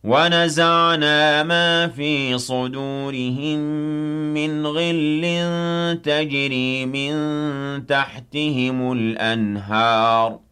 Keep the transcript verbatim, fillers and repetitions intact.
وَنَزَعْنَا مَا فِي صُدُورِهِم مِّنْ غِلٍّ تَجْرِي مِن تَحْتِهِمُ الْأَنْهَارُ